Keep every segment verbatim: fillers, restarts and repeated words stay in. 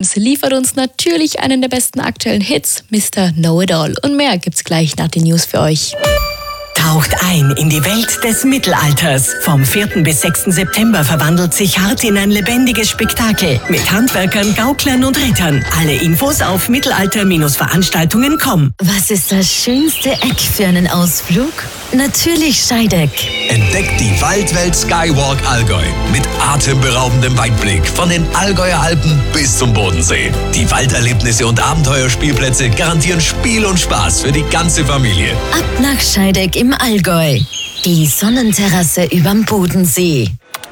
Adams liefert uns natürlich einen der besten aktuellen Hits, Mister Know-It-All. Und mehr gibt's gleich nach den News für euch. Taucht ein in die Welt des Mittelalters. Vom vierten bis sechsten September verwandelt sich Hart in ein lebendiges Spektakel mit Handwerkern, Gauklern und Rittern. Alle Infos auf mittelalter Veranstaltungen punkt com. Was ist das schönste Eck für einen Ausflug? Natürlich Scheideck. Entdeckt die Waldwelt Skywalk Allgäu mit atemberaubendem Weitblick von den Allgäuer Alpen bis zum Bodensee. Die Walderlebnisse und Abenteuerspielplätze garantieren Spiel und Spaß für die ganze Familie. Ab nach Scheideck im Allgäu. Die Sonnenterrasse überm Bodensee.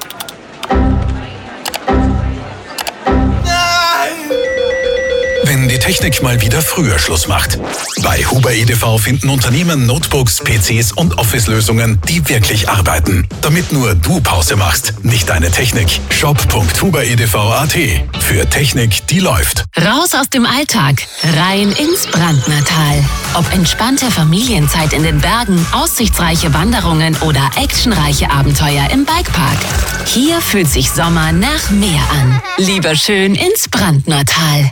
Wenn die Technik mal wieder früher Schluss macht. Bei Huber E D V finden Unternehmen Notebooks, P Cs und Office-Lösungen, die wirklich arbeiten. Damit nur du Pause machst, nicht deine Technik. shop punkt huber e d v punkt a t. Für Technik, die läuft. Raus aus dem Alltag, rein ins Brandnertal. Ob entspannte Familienzeit in den Bergen, aussichtsreiche Wanderungen oder actionreiche Abenteuer im Bikepark. Hier fühlt sich Sommer nach Meer an. Lieber schön ins Brandnertal.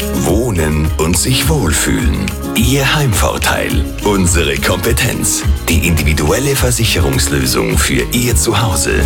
Wohnen und sich wohlfühlen. Ihr Heimvorteil. Unsere Kompetenz. Die individuelle Versicherungslösung für Ihr Zuhause.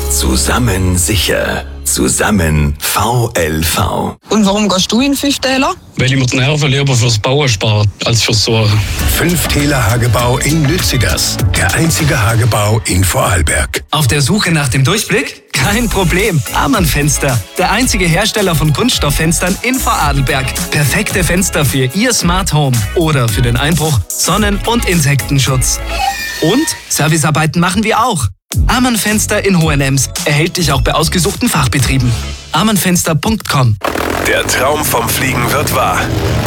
Zusammen sicher. Zusammen V L V. Und warum gehst du in Fünftäler? Weil ich mir die Nerven lieber fürs Bauen spare, als fürs Sorgen. Fünftäler Hagebau in Lützigers. Der einzige Hagebau in Vorarlberg. Auf der Suche nach dem Durchblick? Kein Problem. Amann Fenster. Der einzige Hersteller von Kunststofffenstern in Vorarlberg. Perfekte Fenster für Ihr Smart Home. Oder für den Einbruch, Sonnen- und Insektenschutz. Und Servicearbeiten machen wir auch. Amann Fenster in Hohenems. Erhältlich auch bei ausgesuchten Fachbetrieben. amann fenster punkt com. Der Traum vom Fliegen wird wahr.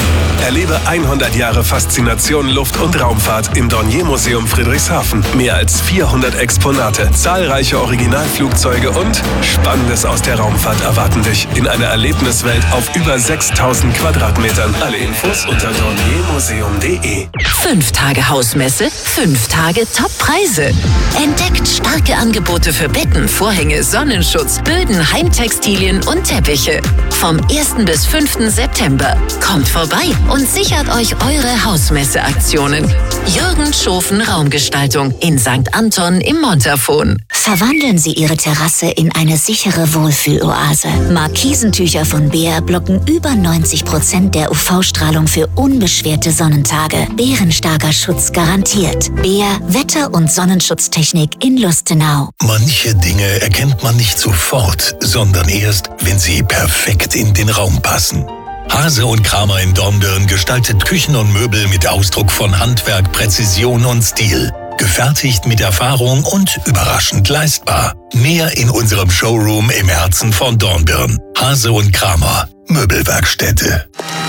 Erlebe hundert Jahre Faszination Luft- und Raumfahrt im Dornier-Museum Friedrichshafen. Mehr als vierhundert Exponate, zahlreiche Originalflugzeuge und Spannendes aus der Raumfahrt erwarten dich in einer Erlebniswelt auf über sechstausend Quadratmetern. Alle Infos unter dornier museum punkt de. Fünf Tage Hausmesse, fünf Tage Top-Preise. Entdeckt starke Angebote für Betten, Vorhänge, Sonnenschutz, Böden, Heimtextilien und Teppiche. Vom ersten bis fünften September. Kommt vorbei und sichert euch eure Hausmesse-Aktionen. Jürgen Schofen Raumgestaltung in Sankt Anton im Montafon. Verwandeln Sie Ihre Terrasse in eine sichere Wohlfühloase. Markisentücher von Behr blocken über neunzig Prozent der U V-Strahlung für unbeschwerte Sonnentage. Bärenstarker Schutz garantiert. Behr Wetter- und Sonnenschutztechnik in Lustenau. Manche Dinge erkennt man nicht sofort, sondern erst, wenn sie perfekt in den Raum passen. Hase und Kramer in Dornbirn gestaltet Küchen und Möbel mit Ausdruck von Handwerk, Präzision und Stil. Gefertigt mit Erfahrung und überraschend leistbar. Mehr in unserem Showroom im Herzen von Dornbirn. Hase und Kramer, Möbelwerkstätte.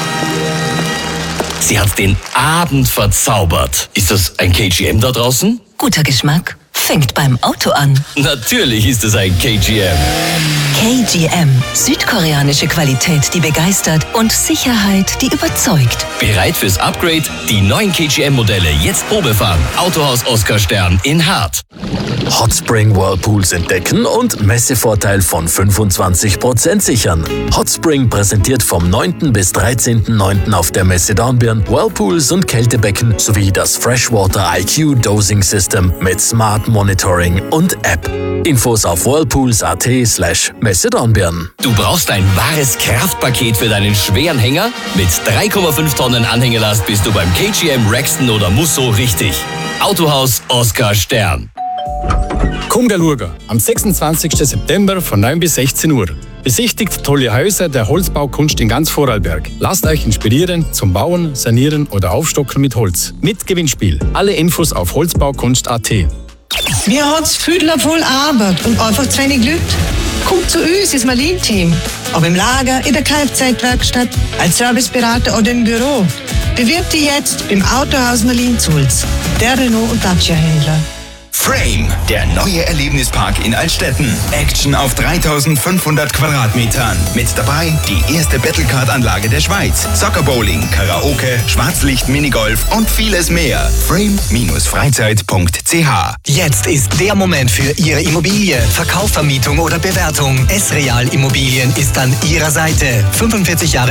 Sie hat den Abend verzaubert. Ist das ein K G M da draußen? Guter Geschmack fängt beim Auto an. Natürlich ist es ein K G M. K G M. Südkoreanische Qualität, die begeistert und Sicherheit, die überzeugt. Bereit fürs Upgrade? Die neuen K G M-Modelle jetzt Probefahren. Autohaus Oskar Stern in Hart. Hotspring Whirlpools entdecken und Messevorteil von fünfundzwanzig Prozent sichern. Hotspring präsentiert vom neunten bis dreizehnten neunten auf der Messe Dornbirn Whirlpools und Kältebecken sowie das Freshwater I Q Dosing System mit Smart Monitoring und App. Infos auf whirlpools punkt at slash Messe Dornbirn. Du brauchst ein wahres Kraftpaket für deinen schweren Hänger? Mit drei Komma fünf Tonnen Anhängelast bist du beim K G M, Rexton oder Musso richtig. Autohaus Oskar Stern. Komm der Lurger am sechsundzwanzigsten September von neun bis sechzehn Uhr. Besichtigt tolle Häuser der Holzbaukunst in ganz Vorarlberg. Lasst euch inspirieren zum Bauen, Sanieren oder Aufstocken mit Holz. Mit Gewinnspiel. Alle Infos auf holzbaukunst punkt at. Wir haben es Füdler voll Arbeit und einfach zu wenig Leute. Kommt zu uns ins Marlin-Team. Ob im Lager, in der Kfz-Werkstatt, als Serviceberater oder im Büro. Bewirb dich jetzt im Autohaus Marlin-Zulz. Der Renault- und Dacia-Händler. Frame, der neue Erlebnispark in Altstetten. Action auf dreitausendfünfhundert Quadratmetern. Mit dabei die erste Battlecard-Anlage der Schweiz. Soccer-Bowling, Karaoke, Schwarzlicht, Minigolf und vieles mehr. frame Freizeit punkt c h. Jetzt ist der Moment für Ihre Immobilie. Verkauf, Vermietung oder Bewertung. S-Real Immobilien ist an Ihrer Seite. fünfundvierzig Jahre